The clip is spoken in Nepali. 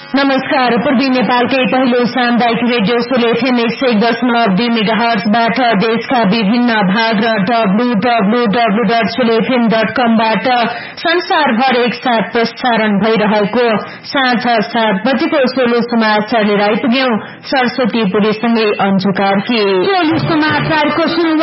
नमस्कार। पूर्वी नेपालकै पहिलो सामुदायिक रेडियो सोलो एफएम 101.2 मेगाहर्जबाट देशका विभिन्न भाग र www.solofm.com बाट संसारभर एकसाथ प्रसारण भइरहेको साँझ 7 बजेको सोलो समाचार लिएर आइपुग्यौं। सरस्वती पुरीसँगै अन्जु कार्की। सोलो समाचारको